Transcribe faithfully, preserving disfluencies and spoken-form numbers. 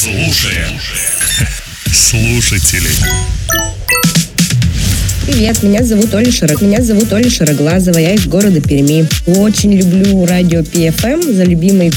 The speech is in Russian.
Слушаем слушателей. Привет, меня зовут Оля Широ... Меня зовут Оля Широглазова, я из города Перми. Очень люблю радио Пи Эф Эм за любимые